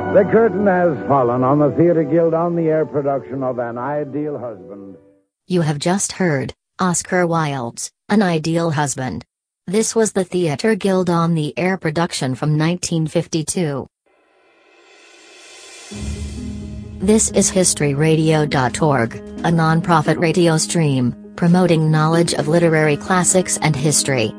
The curtain has fallen on the Theater Guild on the Air production of An Ideal Husband. You have just heard Oscar Wilde's An Ideal Husband. This was the Theater Guild on the Air production from 1952. This is HistoryRadio.org, a non-profit radio stream promoting knowledge of literary classics and history.